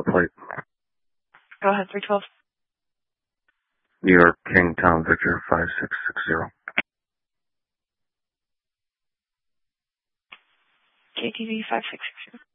the plate. Go ahead, 312. New York, Kingtown, Victor, 5660. KTV 5660.